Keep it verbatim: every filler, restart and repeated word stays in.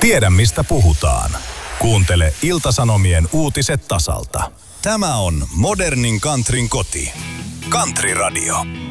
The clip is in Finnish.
Tiedä mistä puhutaan. Kuuntele Ilta-Sanomien uutiset tasalta. Tämä on modernin countryn koti. Country Radio.